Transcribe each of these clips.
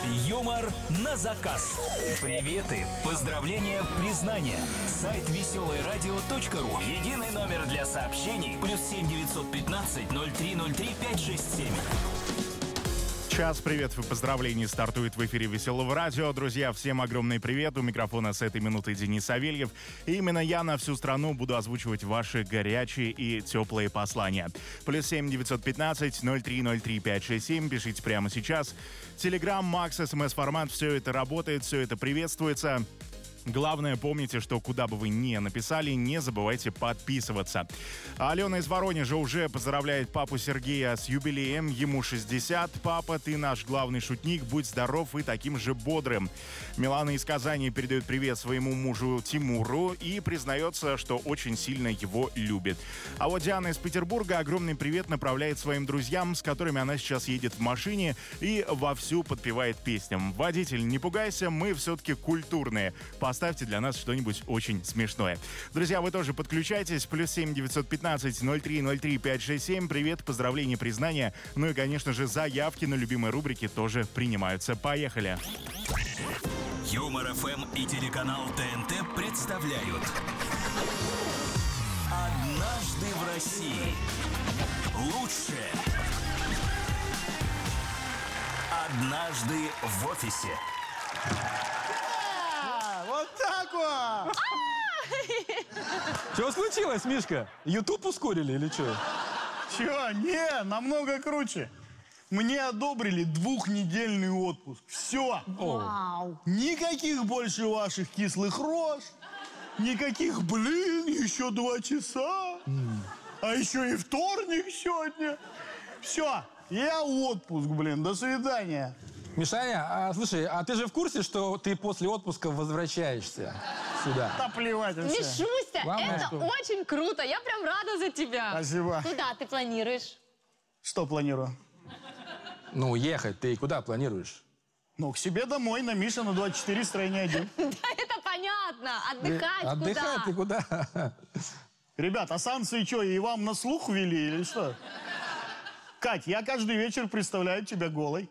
Юмор на заказ. Приветы, поздравления, признания. Сайт веселоерадио.ру. Единый номер для сообщений. +7 915 0303 567. Час приветов и поздравлений стартует в эфире Веселого радио. Друзья, всем огромный привет. У микрофона с этой минуты Денис Савельев. И именно я на всю страну буду озвучивать ваши горячие и теплые послания. +7 915 0303 567. Пишите прямо сейчас. Телеграм, Макс, СМС-формат. Все это работает, все это приветствуется. Главное, помните, что куда бы вы ни написали, не забывайте подписываться. Алена из Воронежа уже поздравляет папу Сергея с юбилеем. Ему 60. Папа, ты наш главный шутник. Будь здоров и таким же бодрым. Милана из Казани передает привет своему мужу Тимуру и признается, что очень сильно его любит. А вот Диана из Петербурга огромный привет направляет своим друзьям, с которыми она сейчас едет в машине и вовсю подпевает песням. Водитель, не пугайся, мы все-таки культурные. Поставьте для нас что-нибудь очень смешное. Друзья, вы тоже подключайтесь. +7 915 0303 567. Привет, поздравления, признания. Ну и, конечно же, заявки на любимые рубрики тоже принимаются. Поехали. Юмор ФМ и телеканал ТНТ представляют «Однажды в России». Лучшее. «Однажды в офисе». Вот так вот! Что случилось, Мишка? Ютуб ускорили или что? Чё? Не, намного круче. Мне одобрили 2-недельный отпуск. Все. Никаких больше ваших кислых рож. Никаких, еще 2 часа. А еще и вторник сегодня. Все, я отпуск, до свидания. Мишаня, слушай, а ты же в курсе, что ты после отпуска возвращаешься сюда? Да плевать вообще. Мишуся, Главное, это что- очень круто. Я прям рада за тебя. Спасибо. Куда ты планируешь? Что планирую? Ну, ехать ты куда планируешь? Ну, к себе домой, на Миша, на 24, строение 1. Да это понятно. Отдыхать Отдыхать ты куда? куда? Ребят, а санкции что, и вам на слух ввели или что? Кать, я каждый вечер представляю тебя голой.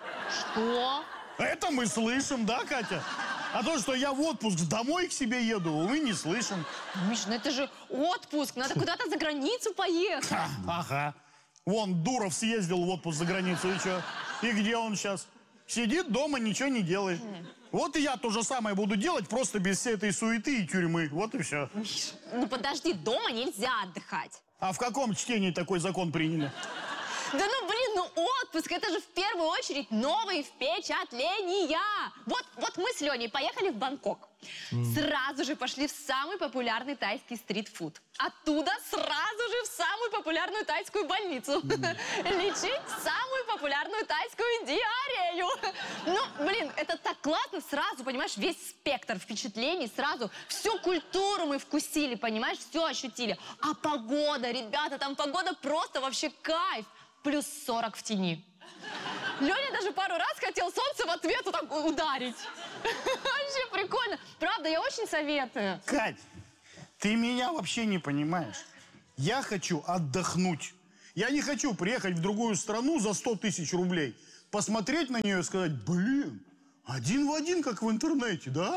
Что? Это мы слышим, да, Катя? А то, что я в отпуск домой к себе еду, мы не слышим. Миш, ну это же отпуск. Надо куда-то за границу поехать. Ага. Вон, Дуров съездил в отпуск за границу, и что? И где он сейчас? Сидит дома, ничего не делает. Вот и я то же самое буду делать, просто без всей этой суеты и тюрьмы. Вот и все. Миш, ну подожди, дома нельзя отдыхать. А в каком чтении такой закон приняли? Да ну отпуск, это же в первую очередь новые впечатления. Вот мы с Леней поехали в Бангкок. Сразу же пошли в самый популярный тайский стритфуд. Оттуда сразу же в самую популярную тайскую больницу. Лечить самую популярную тайскую диарею. Ну, это так классно. Сразу, понимаешь, весь спектр впечатлений, сразу всю культуру мы вкусили, понимаешь, все ощутили. А погода, ребята, там погода просто вообще кайф. +40 в тени. Леня даже пару раз хотел солнце в ответ вот так ударить. Вообще прикольно. Правда, я очень советую. Кать, ты меня вообще не понимаешь. Я хочу отдохнуть. Я не хочу приехать в другую страну за 100 000 рублей, посмотреть на нее и сказать, один в один, как в интернете, да?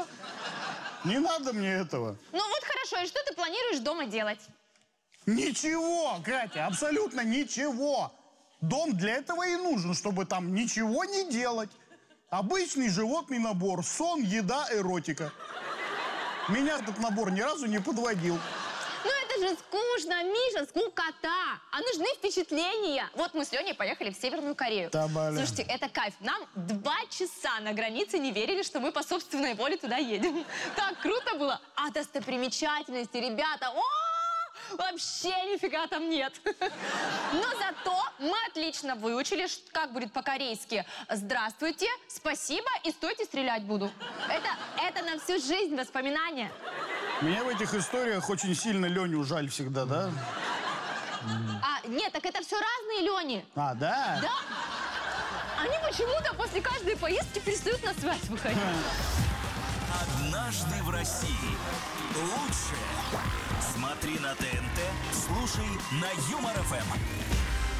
Не надо мне этого. Ну вот хорошо, и что ты планируешь дома делать? Ничего, Катя, абсолютно ничего. Дом для этого и нужен, чтобы там ничего не делать. Обычный животный набор. Сон, еда, эротика. Меня этот набор ни разу не подводил. Ну это же скучно, Миша, скукота. А нужны впечатления. Вот мы с Леней поехали в Северную Корею. Слушайте, это кайф. Нам 2 часа на границе не верили, что мы по собственной воле туда едем. Так круто было. А достопримечательности, ребята, вообще нифига там нет. Но зато мы отлично выучили, как будет по-корейски «Здравствуйте», «Спасибо» и «Стойте, стрелять буду». Это на всю жизнь воспоминания. Мне в этих историях очень сильно Леню жаль всегда, да? Нет, так это все разные Лени. А, да? Да. Они почему-то после каждой поездки перестают на связь выходить. «Однажды в России». Лучшее. Смотри на ТНТ, слушай на Юмор ФМ.